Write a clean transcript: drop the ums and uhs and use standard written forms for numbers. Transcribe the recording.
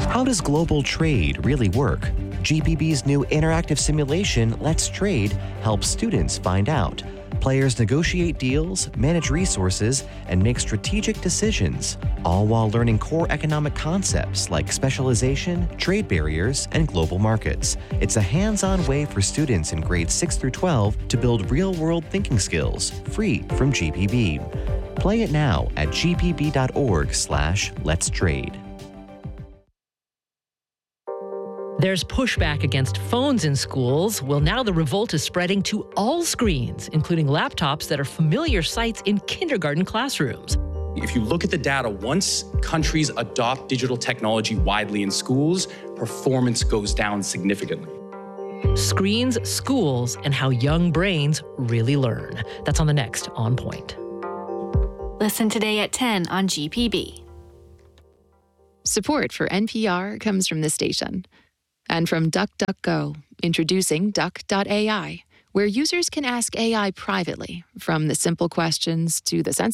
How does global trade really work? GPB's new interactive simulation, Let's Trade, helps students find out. Players negotiate deals, manage resources, and make strategic decisions, all while learning core economic concepts like specialization, trade barriers, and global markets. It's a hands-on way for students in grades 6 through 12 to build real-world thinking skills, free from GPB. Play it now at gpb.org/Let's Trade. There's pushback against phones in schools. Well, now the revolt is spreading to all screens, including laptops that are familiar sights in kindergarten classrooms. If you look at the data, once countries adopt digital technology widely in schools, performance goes down significantly. Screens, schools, and how young brains really learn. That's on the next On Point. Listen today at 10 on GPB. Support for NPR comes from this station. And from DuckDuckGo, introducing Duck.ai, where users can ask AI privately, from the simple questions to the sensitive